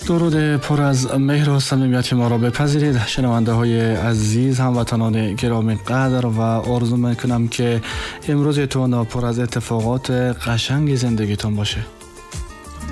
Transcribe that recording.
درود پر از مهر و صمیمیت ما را بپذیرید شنونده های عزیز، هموطنان گرامی قدر، و آرزو میکنم که امروزتون پر از اتفاقات قشنگ زندگیتون باشه.